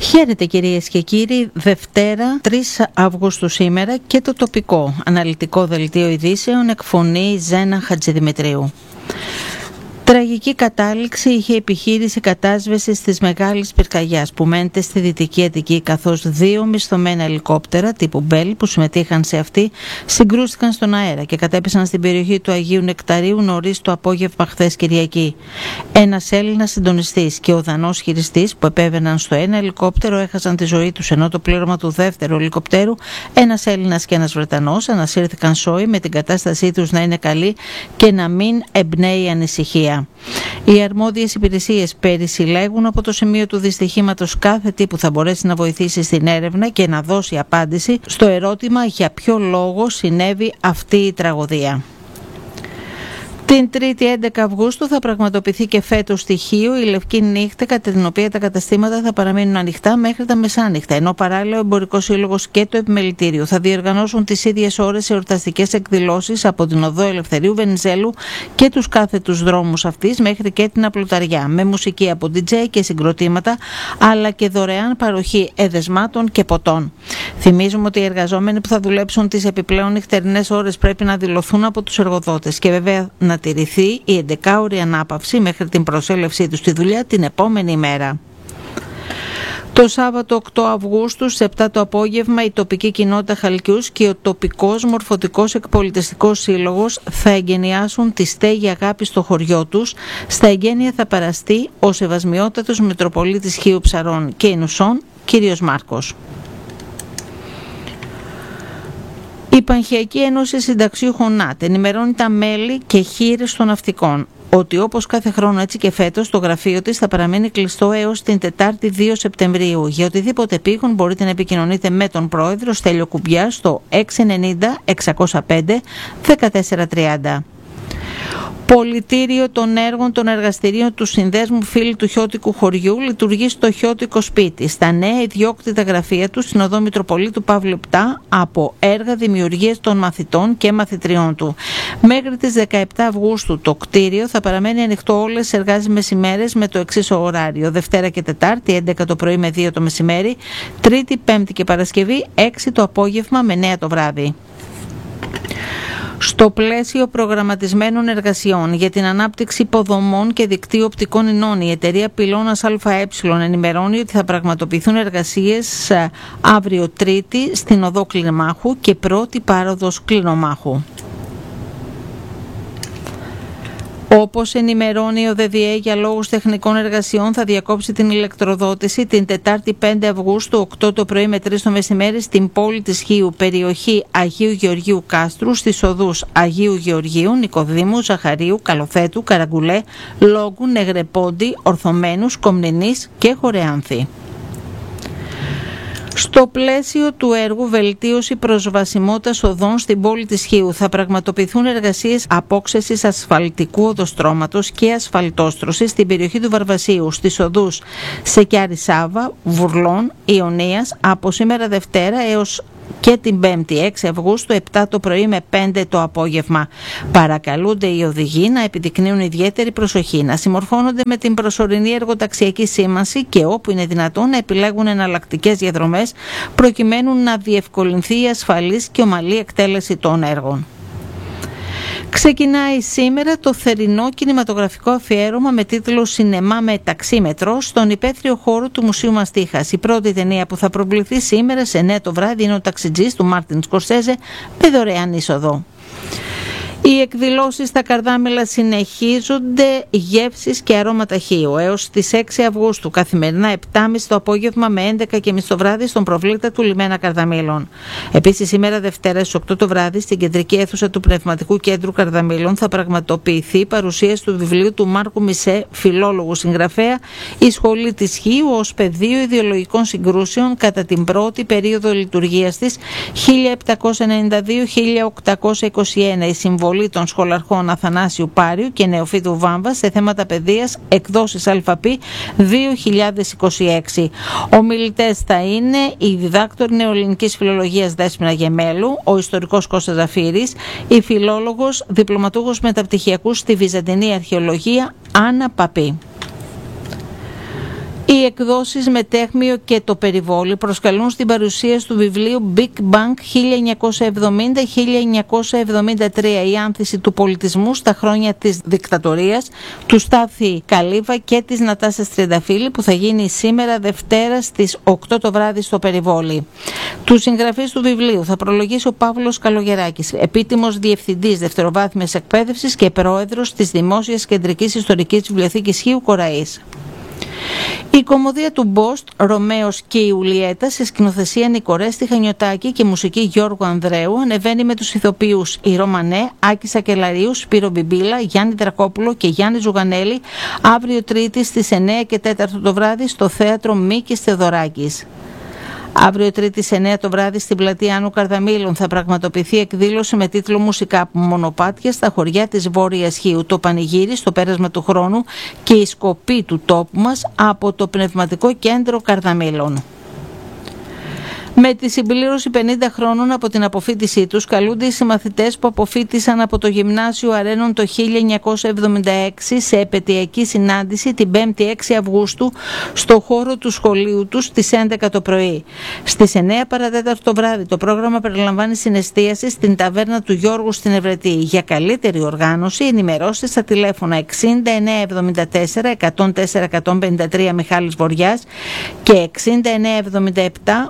Χαίρετε κυρίες και κύριοι, Δευτέρα 3 Αυγούστου σήμερα και το τοπικό αναλυτικό δελτίο ειδήσεων εκφωνεί Ζένα Χατζηδημητρίου. Τραγική κατάληξη είχε επιχείρηση κατάσβεσης της μεγάλης πυρκαγιάς που μένεται στη Δυτική Αττική, καθώς 2 μισθωμένα ελικόπτερα τύπου Bell που συμμετείχαν σε αυτή συγκρούστηκαν στον αέρα και κατέπεσαν στην περιοχή του Αγίου Νεκταρίου νωρίς το απόγευμα χθες Κυριακή. Ένας Έλληνας συντονιστής και ο Δανός χειριστής που επέβαιναν στο ένα ελικόπτερο έχασαν τη ζωή τους, ενώ το πλήρωμα του δεύτερου ελικοπτέρου, ένας Έλληνας και ένας Βρετανός, ανασύρθηκαν σώοι με την κατάστασή τους να είναι καλή και να μην εμπνέει ανησυχία. Οι αρμόδιες υπηρεσίες περισυλλέγουν από το σημείο του δυστυχήματος κάθε τι που θα μπορέσει να βοηθήσει στην έρευνα και να δώσει απάντηση στο ερώτημα για ποιο λόγο συνέβη αυτή η τραγωδία. Την 3η 11 Αυγούστου θα πραγματοποιηθεί και φέτος στοιχείο η Λευκή Νύχτα, κατά την οποία τα καταστήματα θα παραμείνουν ανοιχτά μέχρι τα μεσάνυχτα, ενώ παράλληλα ο Εμπορικός Σύλλογος και το Επιμελητήριο θα διοργανώσουν τις ίδιες ώρες εορταστικές εκδηλώσεις από την Οδό Ελευθερίου Βενιζέλου και τους κάθετους δρόμους αυτής μέχρι και την Απλουταριά, με μουσική από DJ και συγκροτήματα, αλλά και δωρεάν παροχή εδεσμάτων και ποτών. Θυμίζουμε ότι οι εργαζόμενοι που θα δουλέψουν τις επιπλέον νυχτερινές ώρες πρέπει να δηλωθούν από τους εργοδότες και βέβαια να τηρηθεί η 11ωρη ανάπαυση μέχρι την προσέλευσή τους στη δουλειά την επόμενη ημέρα. Το Σάββατο 8 Αυγούστου στις 7 το απόγευμα η τοπική κοινότητα Χαλκιούς και ο τοπικός μορφωτικός εκπολιτιστικός σύλλογος θα εγκαινιάσουν τη στέγη αγάπη στο χωριό τους. Στα εγγένεια θα παραστεί ο Σεβασμιότατος Μητροπολίτης Χίου Ψαρών και Ινουσών, κύριος Μάρκος. Η Πανχιακή Ένωση Συνταξιούχων ΝΑΤ ενημερώνει τα μέλη και χείρες των ναυτικών ότι όπως κάθε χρόνο έτσι και φέτος το γραφείο της θα παραμείνει κλειστό έως την Τετάρτη 2 Σεπτεμβρίου. Για οτιδήποτε επίγον μπορείτε να επικοινωνείτε με τον πρόεδρο Στέλιο Κουμπιά στο 690 605 1430. Πολιτήριο των έργων των εργαστηρίων του Συνδέσμου Φίλου του Χιώτικου Χωριού λειτουργεί στο Χιώτικο Σπίτι, στα νέα ιδιόκτητα γραφεία του στην Οδό Μητροπολίτου Παύλου 7, από έργα δημιουργίας των μαθητών και μαθητριών του. Μέχρι τις 17 Αυγούστου το κτίριο θα παραμένει ανοιχτό όλες τις εργάσιμες ημέρες με το εξής ωράριο: Δευτέρα και Τετάρτη 11 το πρωί με 2 το μεσημέρι, Τρίτη, Πέμπτη και Παρασκευή 6 το απόγευμα με 9 το βράδυ. Στο πλαίσιο προγραμματισμένων εργασιών για την ανάπτυξη υποδομών και δικτύου οπτικών ινών, η εταιρεία Πυλώνας ΑΕ ενημερώνει ότι θα πραγματοποιηθούν εργασίες αύριο Τρίτη στην Οδό Κλινομάχου και πρώτη πάροδος Κλινομάχου. Όπως ενημερώνει ο ΔΔΕ, για λόγους τεχνικών εργασιών θα διακόψει την ηλεκτροδότηση την Τετάρτη 5 Αυγούστου 8 το πρωί με 3 το μεσημέρι στην πόλη της Χίου, περιοχή Αγίου Γεωργίου Κάστρου, στις οδούς Αγίου Γεωργίου, Νικοδήμου, Ζαχαρίου, Καλοθέτου, Καραγκουλέ, Λόγκου, Νεγρεπόντι, Ορθωμένους, Κομνηνής και Χωρεάνθη. Στο πλαίσιο του έργου βελτίωση προσβασιμότητας οδών στην πόλη της Χίου θα πραγματοποιηθούν εργασίες απόξεσης ασφαλτικού οδοστρώματος και ασφαλτόστρωσης στην περιοχή του Βαρβασίου, στις οδούς Σεκιάρη Σάβα, Βουρλών, Ιωνίας από σήμερα Δευτέρα έως και την 5η 6 Αυγούστου 7 το πρωί με 5 το απόγευμα. Παρακαλούνται οι οδηγοί να επιδεικνύουν ιδιαίτερη προσοχή, να συμμορφώνονται με την προσωρινή εργοταξιακή σήμανση και όπου είναι δυνατόν να επιλέγουν εναλλακτικές διαδρομές προκειμένου να διευκολυνθεί η ασφαλής και ομαλή εκτέλεση των έργων. Ξεκινάει σήμερα το θερινό κινηματογραφικό αφιέρωμα με τίτλο «Σινεμά με ταξίμετρο» στον υπαίθριο χώρο του Μουσείου Μαστίχας. Η πρώτη ταινία που θα προβληθεί σήμερα σε 9 το βράδυ είναι ο Ταξιτζής του Μάρτιν Σκορσέζε με δωρεάν είσοδο. Οι εκδηλώσεις στα Καρδάμηλα συνεχίζονται, γεύσεις και αρώματα Χίου έως τις 6 Αυγούστου, καθημερινά 7.30 το απόγευμα με 11.30 το βράδυ στον προβλήτα του Λιμένα Καρδαμήλων. Επίσης σήμερα Δευτέρα στις 8 το βράδυ στην κεντρική αίθουσα του Πνευματικού Κέντρου Καρδαμήλων θα πραγματοποιηθεί η παρουσίαση του βιβλίου του Μάρκου Μισέ, φιλόλογου συγγραφέα, «Η Σχολή της Χίου ως πεδίο ιδεολογικών συγκρούσεων κατά την πρώτη περίοδο λειτουργίας της 1792-1821». Η συμβολή των σχολαρχών Αθανάσιου Πάριου και Νεοφύτου Βάμβα σε θέματα παιδείας, εκδόσεις ΑΠ 2026. Ομιλητές θα είναι η διδάκτορ νεοελληνικής φιλολογίας Δέσποινα Γεμέλου, ο ιστορικός Κώστας Ζαφύρης, η φιλόλογος διπλωματούχος μεταπτυχιακού στη Βυζαντινή Αρχαιολογία Άννα Παπή. Οι εκδόσεις Μετέχμιο και το Περιβόλι προσκαλούν στην παρουσίαση του βιβλίου Big Bang 1970-1973, η άνθηση του πολιτισμού στα χρόνια της δικτατορίας, του Στάθη Καλύβα και της Νατάσας Τριανταφύλλη, που θα γίνει σήμερα Δευτέρα στις 8 το βράδυ στο Περιβόλι. Τους συγγραφείς του βιβλίου θα προλογίσει ο Παύλος Καλογεράκης, επίτιμος διευθυντής δευτεροβάθμιας εκπαίδευσης και πρόεδρος της Δημόσιας Κεντρικής Ιστορικής Βιβλιοθήκης Χίου Κοραής. Η κωμωδία του Μπόστ, Ρωμαίος και η Ιουλιέτα, σε σκηνοθεσία Νικορέστη Χανιωτάκη και μουσική Γιώργου Ανδρέου, ανεβαίνει με τους ηθοποιούς Ηρώ Μανέ, Άκη Σακελαρίου, Σπύρο Μπιμπίλα, Γιάννη Δρακόπουλο και Γιάννη Ζουγανέλη, αύριο Τρίτη στις 9 και 4 το βράδυ στο Θέατρο Μίκης Θεοδωράκης. Αύριο Τρίτη στις 9 το βράδυ στην πλατεία Άννου Καρδαμήλων θα πραγματοποιηθεί εκδήλωση με τίτλο «Μουσικά μονοπάτια στα χωριά της Βόρειας Χίου. Το πανηγύρι στο πέρασμα του χρόνου και η σκοπή του τόπου μας» από το Πνευματικό Κέντρο Καρδαμήλων. Με τη συμπλήρωση 50 χρόνων από την αποφοίτησή τους, καλούνται οι συμμαθητές που αποφοίτησαν από το Γυμνάσιο Αρένων το 1976 σε επετειακή συνάντηση την 5η 6 Αυγούστου στο χώρο του σχολείου τους στις 11 το πρωί. Στις 9 παρατέταρτο το βράδυ το πρόγραμμα περιλαμβάνει συνεστίαση στην ταβέρνα του Γιώργου στην Ευρετή. Για καλύτερη οργάνωση ενημερώσεις στα τηλέφωνα 6974 104 153 Μιχάλης Βοριάς και 6977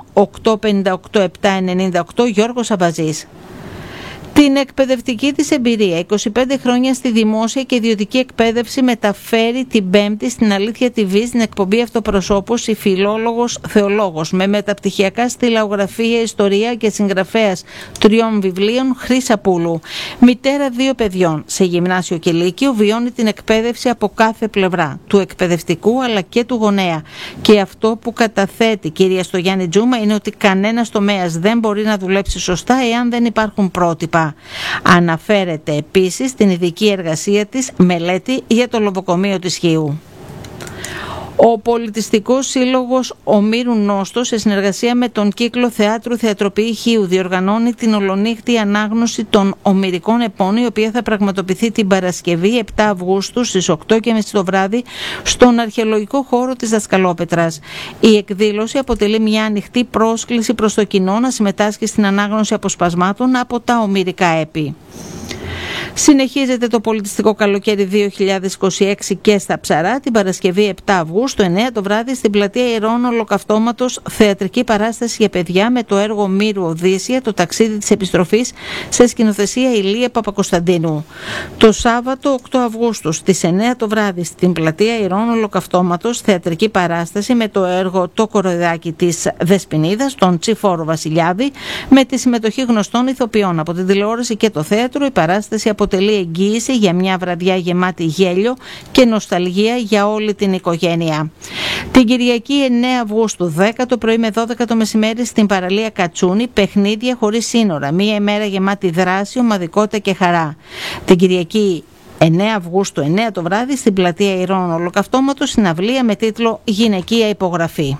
858-798 Γιώργος Αμπαζής. Την εκπαιδευτική της εμπειρία, 25 χρόνια στη δημόσια και ιδιωτική εκπαίδευση, μεταφέρει την Πέμπτη στην Αλήθεια TV στην εκπομπή Αυτοπροσώπους η φιλόλογος θεολόγος με μεταπτυχιακά στυλαογραφία, ιστορία και συγγραφέας 3 βιβλίων Χρύσα Πούλου. Μητέρα 2 παιδιών σε γυμνάσιο και λύκειο, βιώνει την εκπαίδευση από κάθε πλευρά, του εκπαιδευτικού αλλά και του γονέα. Και αυτό που καταθέτει κυρία Στογιάννη Τζούμα είναι ότι κανένας τομέας δεν μπορεί να δουλέψει σωστά εάν δεν υπάρχουν πρότυπα. Αναφέρεται επίσης στην ειδική εργασία της μελέτη για το λοβοκομείο της Χίου. Ο Πολιτιστικός Σύλλογος Ομήρου Νόστος, σε συνεργασία με τον Κύκλο Θεάτρου Θεατροποιή Χίου, διοργανώνει την ολονύχτη ανάγνωση των ομηρικών επών, η οποία θα πραγματοποιηθεί την Παρασκευή 7 Αυγούστου στις 8:30 το βράδυ στον αρχαιολογικό χώρο της Δασκαλόπετρας. Η εκδήλωση αποτελεί μια ανοιχτή πρόσκληση προς το κοινό να συμμετάσχει στην ανάγνωση αποσπασμάτων από τα ομηρικά έπι. Συνεχίζεται το πολιτιστικό καλοκαίρι 2026 και στα Ψαρά την Παρασκευή 7 Αυγούστου 9 το βράδυ στην πλατεία Ιερών Ολοκαυτώματος θεατρική παράσταση για παιδιά με το έργο Μύρου Οδύσσια, το ταξίδι της επιστροφής, σε σκηνοθεσία Ηλία Παπακοσταντίνου. Το Σάββατο 8 Αυγούστου στις 9 το βράδυ στην πλατεία Ιερών Ολοκαυτώματος θεατρική παράσταση με το έργο Το Κοροϊδάκι της Δεσποινίδας, τον Τσιφόρο Βασιλιάδη, με τη συμμετοχή γνωστών ηθοποιών από την τηλεόραση και το θέατρο. Η παράσταση αποτελεί εγγύηση για μια βραδιά γεμάτη γέλιο και νοσταλγία για όλη την οικογένεια. Την Κυριακή 9 Αυγούστου 10 το πρωί με 12 το μεσημέρι στην παραλία Κατσούνη, παιχνίδια χωρίς σύνορα. Μια ημέρα γεμάτη δράση, ομαδικότητα και χαρά. Την Κυριακή 9 Αυγούστου 9 το βράδυ στην πλατεία Ιερών Ολοκαυτώματος συναυλία με τίτλο «Γυναικεία υπογραφή».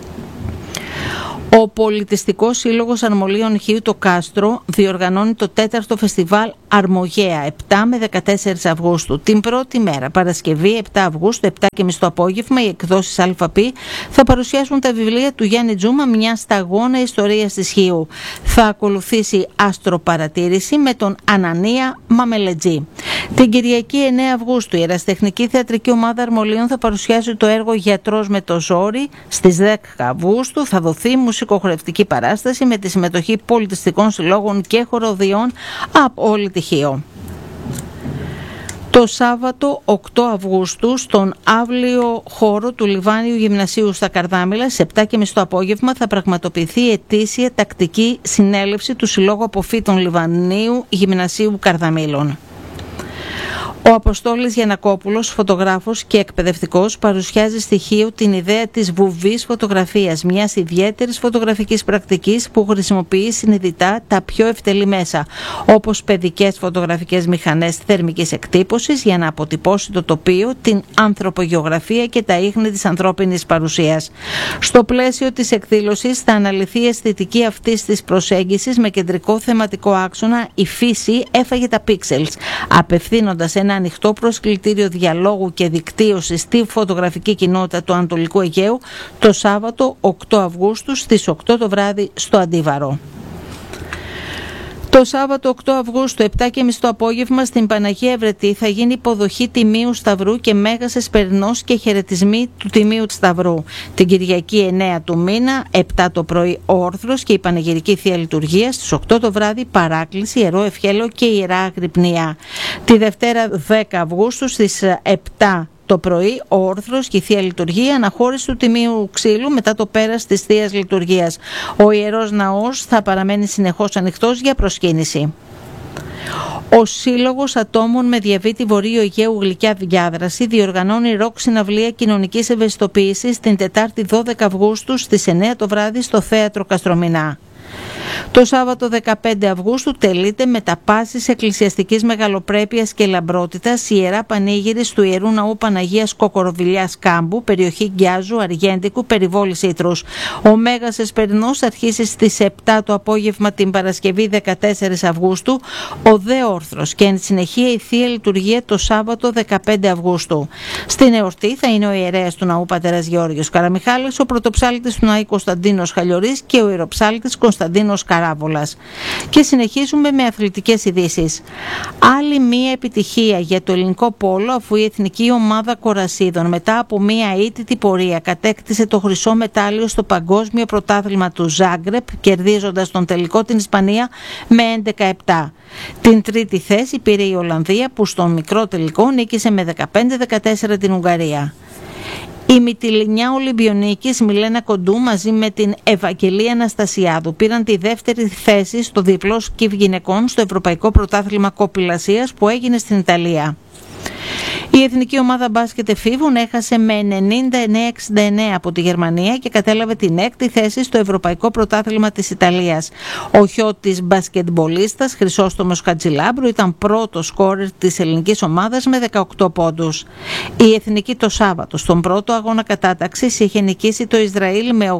Ο Πολιτιστικός Σύλλογος Αρμολίων Χίου το Κάστρο διοργανώνει το 4ο φεστιβάλ Αρμογέα 7 με 14 Αυγούστου. Την πρώτη μέρα, Παρασκευή 7 Αυγούστου, 7:30 το απόγευμα, οι εκδόσεις ΑΠ θα παρουσιάσουν τα βιβλία του Γιάννη Τζούμα, μια σταγόνα ιστορίας της Χίου. Θα ακολουθήσει αστροπαρατήρηση με τον Ανανία Μαμελετζή. Την Κυριακή 9 Αυγούστου η Ερασιτεχνική Θεατρική Ομάδα Αρμολίων θα παρουσιάσει το έργο Γιατρός με το ζόρι. Στις 10 Αυγούστου θα δοθεί μουσικοχορευτική παράσταση με τη συμμετοχή πολιτιστικών συλλόγων και χοροδιών από όλη τη Χίο. Το Σάββατο 8 Αυγούστου στον αύλιο χώρο του Λιβάνιου Γυμνασίου στα Καρδάμηλα στις 7:30 το απόγευμα θα πραγματοποιηθεί η ετήσια τακτική συνέλευση του Συλλόγου Αποφύτων Λιβανίου Γυμνασίου Καρδαμήλων. Ο Αποστόλης Γιαννακόπουλος, φωτογράφος και εκπαιδευτικός, παρουσιάζει στοιχείο την ιδέα της βουβής φωτογραφίας, μιας ιδιαίτερης φωτογραφικής πρακτικής που χρησιμοποιεί συνειδητά τα πιο ευτελή μέσα, όπως παιδικές φωτογραφικές μηχανές θερμικής εκτύπωσης, για να αποτυπώσει το τοπίο, την ανθρωπογεωγραφία και τα ίχνη της ανθρώπινης παρουσίας. Στο πλαίσιο της εκδήλωσης θα αναλυθεί η αισθητική αυτής της προσέγγισης με κεντρικό θεματικό άξονα «Η φύση έφαγε τα πίξελς», απευθύνοντας αφήνοντας ένα ανοιχτό προσκλητήριο διαλόγου και δικτύωσης στη φωτογραφική κοινότητα του Ανατολικού Αιγαίου το Σάββατο 8 Αυγούστου στις 8 το βράδυ στο Αντίβαρο. Το Σάββατο 8 Αυγούστου, 7.30 το απόγευμα, στην Παναγία Ευρετή θα γίνει υποδοχή Τιμίου Σταυρού και Μέγας Εσπερινός και χαιρετισμοί του Τιμίου Σταυρού. Την Κυριακή 9 του μήνα, 7 το πρωί όρθρος και η Πανηγυρική Θεία Λειτουργία, στις 8 το βράδυ παράκληση, Ιερό Ευχέλαιο και Ιερά Αγρυπνία. Τη Δευτέρα 10 Αυγούστου στις 7 το πρωί, ο όρθρος και η Θεία Λειτουργία, αναχώρηση του Τιμίου Ξύλου μετά το πέρας της Θείας Λειτουργίας. Ο Ιερός Ναός θα παραμένει συνεχώς ανοιχτός για προσκύνηση. Ο Σύλλογος Ατόμων με Διαβήτη Βορείου Αιγαίου Γλυκιά Διάδραση διοργανώνει ροκ συναυλία κοινωνικής ευαισθητοποίησης την Τετάρτη 12 Αυγούστου στις 9 το βράδυ στο Θέατρο Καστρομηνά. Το Σάββατο 15 Αυγούστου τελείται με τα πάσης εκκλησιαστικής μεγαλοπρέπειας και λαμπρότητας η Ιερά Πανήγυρης του Ιερού Ναού Παναγίας Κοκοροβιλιάς Κάμπου, περιοχή Γκιάζου, Αργέντικου, περιβόλης Ήτρους. Ο Μέγας Εσπερινός αρχίσει στις 7 το απόγευμα την Παρασκευή 14 Αυγούστου, ο Δε Όρθρος και εν συνεχεία η Θεία Λειτουργία το Σάββατο 15 Αυγούστου. Στην εορτή θα είναι ο ιερέας του Ναού Πατέρας Γεώργιος Καραμιχάλης, ο πρωτοψάλτης του Ναού Κωνσταντίνος Χαλιορής και ο ιεροψάλτης Κωνσταντίνος Καράβολας. Και συνεχίζουμε με αθλητικές ειδήσεις. Άλλη μία επιτυχία για το ελληνικό πόλο, αφού η εθνική ομάδα κορασίδων μετά από μία αίτητη πορεία κατέκτησε το χρυσό μετάλλιο στο Παγκόσμιο Πρωτάθλημα του Ζάγκρεπ, κερδίζοντας τον τελικό την Ισπανία με 11-7. Την τρίτη θέση πήρε η Ολλανδία, που στον μικρό τελικό νίκησε με 15-14 την Ουγγαρία. Η Μυτιληνιά Ολυμπιονίκης Μιλένα Κοντού μαζί με την Ευαγγελία Αναστασιάδου πήραν τη δεύτερη θέση στο διπλό σκιφ γυναικών στο Ευρωπαϊκό Πρωτάθλημα Κοπηλασίας που έγινε στην Ιταλία. Η εθνική ομάδα μπάσκετ εφήβων έχασε με 99-69 από τη Γερμανία και κατέλαβε την έκτη θέση στο Ευρωπαϊκό Πρωτάθλημα της Ιταλίας. Ο χιώτης μπασκετμπολίστας Χρυσόστομος Χατζηλάμπρου ήταν πρώτο σκόρερ της ελληνικής ομάδας με 18 πόντους. Η εθνική το Σάββατο στον πρώτο αγώνα κατάταξης είχε νικήσει το Ισραήλ με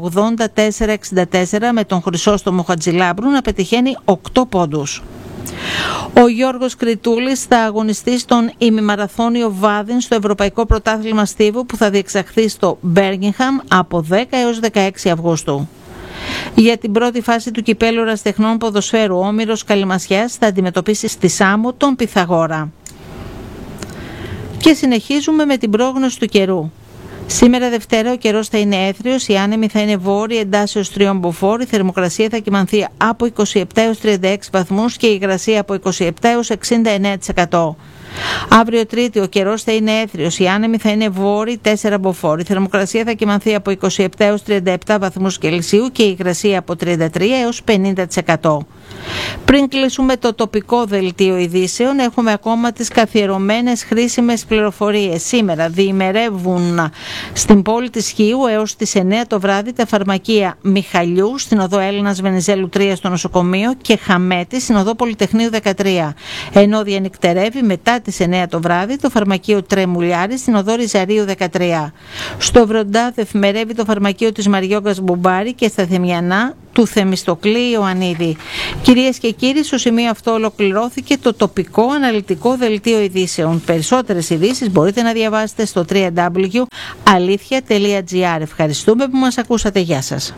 84-64 με τον Χρυσόστομο Χατζηλάμπρου να πετυχαίνει 8 πόντους. Ο Γιώργος Κριτούλης θα αγωνιστεί στον ημιμαραθώνιο Βάδιν στο Ευρωπαϊκό Πρωτάθλημα Στίβου που θα διεξαχθεί στο Μπέρμιγχαμ από 10 έως 16 Αυγούστου. Για την πρώτη φάση του κυπέλλου ερασιτεχνών ποδοσφαίρου, ο Όμηρος Καλυμασιάς θα αντιμετωπίσει στη Σάμο τον Πυθαγόρα. Και συνεχίζουμε με την πρόγνωση του καιρού. Σήμερα Δευτέρα ο καιρός θα είναι έθριος, η άνεμη θα είναι βόρεια εντάσσεως 3 μποφόρ, η θερμοκρασία θα κυμανθεί από 27 έως 36 βαθμούς και η υγρασία από 27 έως 69%. Αύριο Τρίτη ο καιρός θα είναι έθριος, η άνεμη θα είναι βόρειοι 4 μποφόρ, η θερμοκρασία θα κυμανθεί από 27 έως 37 βαθμούς Κελσίου και η υγρασία από 33 έως 50%. Πριν κλείσουμε το τοπικό δελτίο ειδήσεων, έχουμε ακόμα τις καθιερωμένες χρήσιμες πληροφορίες. Σήμερα διημερεύουν στην πόλη της Χίου έως τις 9 το βράδυ τα φαρμακεία Μιχαλιού στην οδό Έλληνας Βενιζέλου 3 στο νοσοκομείο και Χαμέτη στην οδό Πολυτεχνείου 13. Ενώ διανυκτερεύει μετά τις 9 το βράδυ το φαρμακείο Τρεμουλιάρη στην οδό Ριζαρίου 13. Στο Βροντά εφημερεύει το φαρμακείο της Μαριόγκας Μπουμπάρη και στα Θεμιανά του Θεμιστοκλή Ιωαννίδη. Κυρίες και κύριοι, στο σημείο αυτό ολοκληρώθηκε το τοπικό αναλυτικό δελτίο ειδήσεων. Περισσότερες ειδήσεις μπορείτε να διαβάσετε στο www.alithia.gr. Ευχαριστούμε που μας ακούσατε. Γεια σας.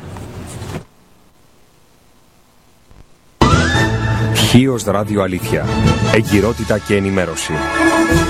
Χίος Ράδιο Αλήθεια. Εγκυρότητα και ενημέρωση.